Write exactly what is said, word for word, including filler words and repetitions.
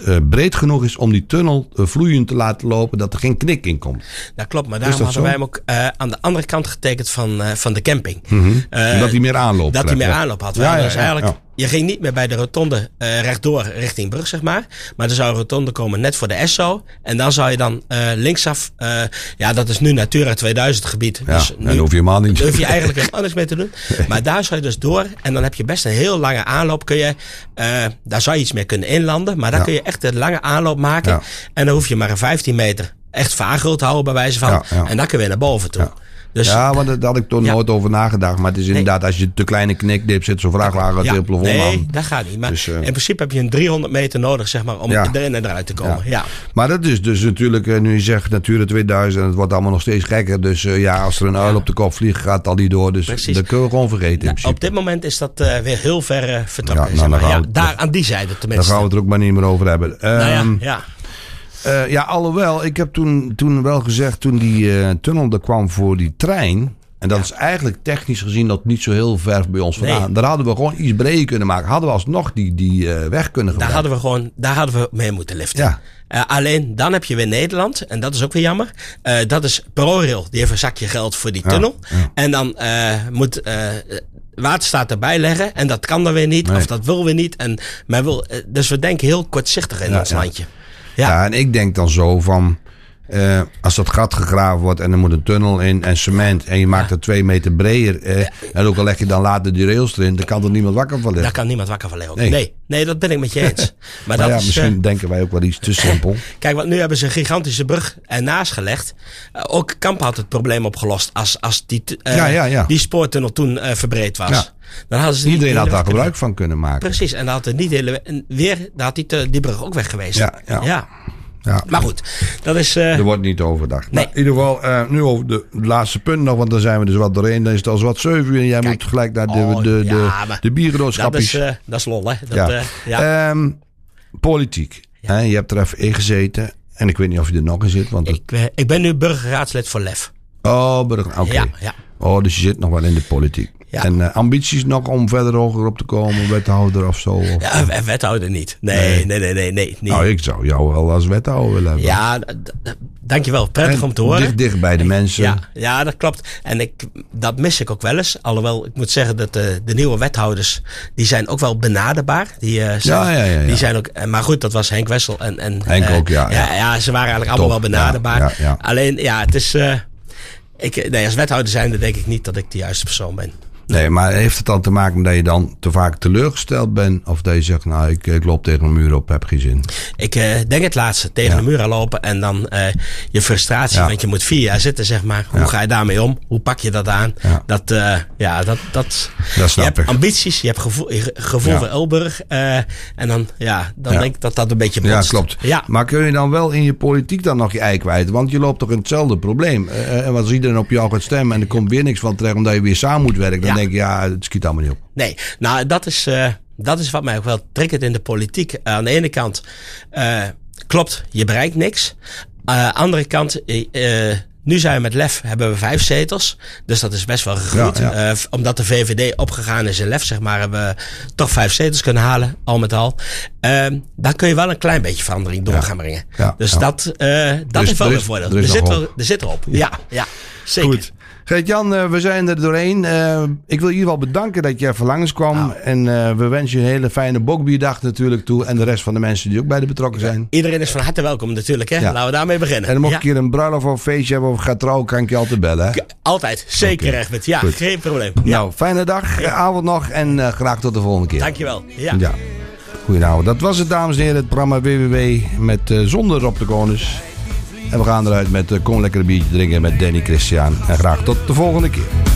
uh, breed genoeg is om die tunnel uh, vloeiend te laten lopen, dat er geen knik in komt. Dat klopt, maar daarom hadden zo? wij hem ook uh, aan de andere kant getekend van, uh, van de camping. Mm-hmm. Uh, dat hij meer aanloop Dat hij meer ja. aanloop had. Ja, ja, dus ja, eigenlijk, ja. Je ging niet meer bij de rotonde uh, rechtdoor richting Brug, zeg maar. Maar er zou een rotonde komen net voor de Esso. En dan zou je dan uh, linksaf, uh, ja, dat is nu Natura tweeduizend gebied. Ja, dus nu en hoef je helemaal niet. Daar hoef je eigenlijk helemaal niks mee te doen. Nee. Maar daar zou je dus door. En dan heb je best een heel lange aanloop. Kun je, uh, daar zou je iets meer kunnen inlanden. Maar daar ja. kun je echt een lange aanloop maken. Ja. En dan hoef je maar een vijftien meter echt vaargeul te houden, bij wijze van. Ja, ja. En dan kun je weer naar boven toe. Ja. Dus, ja, want daar had ik toch ja. nooit over nagedacht. Maar het is inderdaad, nee. als je te kleine knikdip zit, zo'n vrachtwagen ja. het plafond nee, aan. Nee, dat gaat niet. Maar dus, uh, in principe heb je een driehonderd meter nodig, zeg maar, om ja. erin en eruit te komen. Ja. Ja. Maar dat is dus natuurlijk, uh, nu je zegt Natura tweeduizend, en het wordt allemaal nog steeds gekker. Dus uh, ja, als er een uil ja. op de kop vliegt, gaat het al niet door. Dus Precies. dat kunnen we gewoon vergeten. Nou, op dit moment is dat uh, weer heel ver uh, vertrokken. Ja, nou, zeg maar. ja, daar aan die zijde tenminste. Daar gaan we het er ook maar niet meer over hebben. Um, nou ja, ja. Uh, ja, alhoewel, ik heb toen, toen wel gezegd, toen die uh, tunnel er kwam voor die trein. En dat ja. is eigenlijk technisch gezien nog niet zo heel ver bij ons vandaan. Nee. Daar hadden we gewoon iets breder kunnen maken. Hadden we alsnog die, die uh, weg kunnen gebruiken. Daar hadden we gewoon, daar hadden we mee moeten liften. Ja. Uh, alleen dan heb je weer Nederland. En dat is ook weer jammer. Uh, dat is ProRail. Die heeft een zakje geld voor die tunnel. Ja. Ja. En dan uh, moet uh, Waterstaat erbij leggen. En dat kan dan weer niet. Nee. Of dat wil weer niet. En, maar wil, uh, dus we denken heel kortzichtig in ja, ons ja. landje. Ja. ja, en ik denk dan zo van... Uh, als dat gat gegraven wordt en er moet een tunnel in en cement en je maakt ja. het twee meter breder uh, ja. en ook al leg je dan later die rails erin, dan kan er niemand wakker van liggen. Daar kan niemand wakker van liggen. Nee, nee, nee dat ben ik met je eens. Maar, maar dat ja, is, misschien uh, denken wij ook wel iets te simpel. Kijk, want nu hebben ze een gigantische brug ernaast gelegd. Uh, ook Kamp had het probleem opgelost als, als die, uh, ja, ja, ja. die spoortunnel toen uh, verbreed was. Ja. Dan hadden ze Iedereen had daar gebruik van kunnen maken. Precies, en dan had er niet hele, weer, dan had die, te, die brug ook weg geweest. Ja, ja. ja. Ja. Maar goed, dat is... Uh... Er wordt niet overdacht. Nee. Nou, in ieder geval, uh, nu over de laatste punt nog, want dan zijn we dus wat doorheen. Dan is het al wat zeven uur en jij Kijk. moet gelijk naar de, oh, de, de, ja, de, de biergenootschapjes. Dat is, uh, dat is lol, hè? Dat, ja. Uh, ja. Um, politiek. Ja. Hè, je hebt er even in gezeten. En ik weet niet of je er nog in zit. Want ik, uh, ik ben nu burgerraadslid voor L E F. Oh, burger, oké. Okay. Ja, ja. Oh, dus je zit nog wel in de politiek. Ja. En uh, ambities nog om verder hoger op te komen, wethouder of zo? Of, ja, wethouder niet. Nee, nee, nee, nee, nee. nee. Nou, ik zou jou wel als wethouder willen hebben. Ja, d- d- dankjewel. Prettig en om te horen. Dicht, dicht bij de mensen. Ja, ja, dat klopt. En ik, dat mis ik ook wel eens. Alhoewel, ik moet zeggen dat de, de nieuwe wethouders, die zijn ook wel benaderbaar. Die, uh, zijn, ja, ja, ja, ja. die zijn ook, maar goed, dat was Henk Wessel. En, en, Henk uh, ook, ja, ja. Ja, ja, ze waren eigenlijk Top, allemaal wel benaderbaar. Ja, ja, ja. Alleen, ja, het is... Uh, ik, nee, als wethouder zijnde denk ik niet dat ik de juiste persoon ben. Nee, maar heeft het dan te maken dat je dan te vaak teleurgesteld bent? Of dat je zegt, nou, ik, ik loop tegen een muur op, heb geen zin? Ik uh, denk het laatste. Tegen ja. de muur aan lopen en dan uh, je frustratie. Ja. Want je moet vier jaar zitten, zeg maar. Hoe ja. ga je daarmee om? Hoe pak je dat aan? Ja. Dat, uh, ja, dat, dat, dat snap je hebt ik. ambities, je hebt gevoel, gevoel ja. voor Elburg. Uh, en dan, ja, dan ja. denk ik dat dat een beetje botst. Ja, klopt. Ja. Maar kun je dan wel in je politiek dan nog je ei kwijt? Want je loopt toch in hetzelfde probleem. Uh, en als iedereen op jou gaat stemmen en er komt weer niks van terecht omdat je weer samen moet werken. Dan ja. denk je, ja, het schiet allemaal niet op. Nee, nou dat is, uh, dat is wat mij ook wel triggert in de politiek. Uh, aan de ene kant, uh, klopt, je bereikt niks. Aan uh, de andere kant, uh, nu zijn we met L E F, hebben we vijf zetels. Dus dat is best wel gegroeid. Ja, ja. Uh, omdat de V V D opgegaan is in L E F, zeg maar, hebben we toch vijf zetels kunnen halen, al met al. Uh, dan kun je wel een klein beetje verandering door ja. gaan brengen. Ja, dus ja. dat, uh, dat is wel een voordeel. Er, er, zit wel, er zit erop. Ja, ja, ja zeker. Goed. Geert-Jan, uh, we zijn er doorheen. Uh, ik wil je in ieder geval bedanken dat je even langs kwam. Nou. En uh, we wensen je een hele fijne bokbierdag natuurlijk toe. En de rest van de mensen die ook bij de betrokken zijn. Iedereen is van harte welkom natuurlijk. Hè? Ja. Laten we daarmee beginnen. En dan mocht ja. ik hier een bruiloft of een feestje hebben of gaat trouwen, kan ik je altijd bellen. Hè? Altijd, zeker okay. Egbert. Ja, Goed. Geen probleem. Ja. Nou, fijne dag, ja. avond nog en uh, graag tot de volgende keer. Dankjewel. Ja. ja. Goedenavond. Dat was het, dames en heren. Het programma W W W met uh, zonder Rob de Konus. En we gaan eruit met uh, Kom lekker een biertje drinken met Danny Christian. En graag tot de volgende keer.